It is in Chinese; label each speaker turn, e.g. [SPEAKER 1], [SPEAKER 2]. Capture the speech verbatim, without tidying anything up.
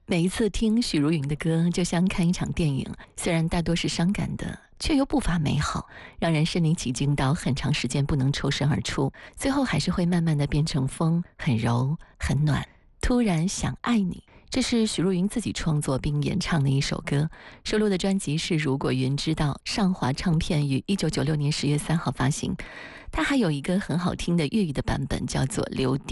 [SPEAKER 1] 每一次听许茹芸的歌，就像看一场电影，虽然大多是伤感的，却又不乏美好，让人身临其境到很长时间不能抽身而出，最后还是会慢慢的变成风，很柔很暖。突然想爱你，这是许茹芸自己创作并演唱的一首歌，收录的专辑是《如果云知道》，上华唱片于一九九六年十月三号发行。它还有一个很好听的粤语的版本，叫做《留地》。